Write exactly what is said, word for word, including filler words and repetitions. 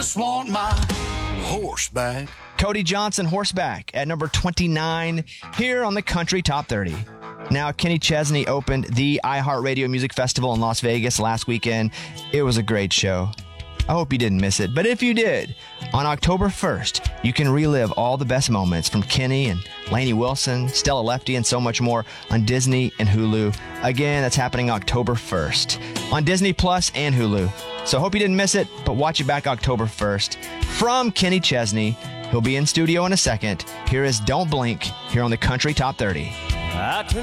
Just want my horseback. Cody Johnson, Horseback, at number twenty-nine here on the Country Top thirty. Now, Kenny Chesney opened the iHeartRadio Music Festival in Las Vegas last weekend. It was a great show. I hope you didn't miss it. But if you did, on October first, you can relive all the best moments from Kenny and Lainey Wilson, Stella Lefty, and so much more on Disney and Hulu. Again, that's happening October first on Disney Plus and Hulu. So hope you didn't miss it, but watch it back October first. From Kenny Chesney, he'll be in studio in a second. Here is Don't Blink here on the Country Top thirty.